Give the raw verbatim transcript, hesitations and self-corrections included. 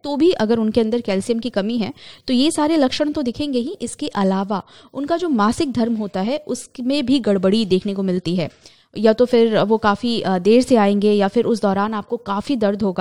तो भी अगर उनके अंदर कैल्शियम की कमी है तो ये सारे लक्षण तो दिखेंगे ही। इसके अलावा उनका जो मासिक धर्म होता है उसमें भी गड़बड़ी देखने को मिलती है, या तो फिर वो काफ़ी देर से आएंगे या फिर उस दौरान आपको काफ़ी दर्द होगा।